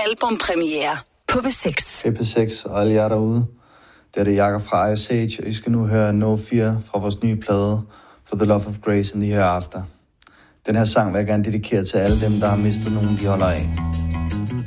albumpremiere på P6. Hej P6 og alle jer derude. Det er det Jakob fra Ice Age, og I skal nu høre No Fear fra vores nye plade For the Love of Grace and the Hereafter. Den her sang vil jeg gerne dedikere til alle dem, der har mistet nogen, de holder af.